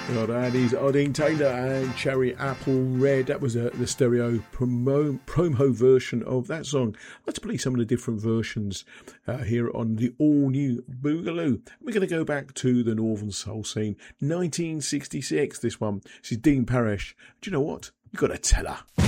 Well, that is Odding Taylor and Cherry Apple Red. That was the stereo promo version of that song. Let's play some of the different versions here on the all-new Boogaloo. We're going to go back to the Northern Soul scene. 1966, this one. This is Dean Parrish. Do you know what? You've got to tell her.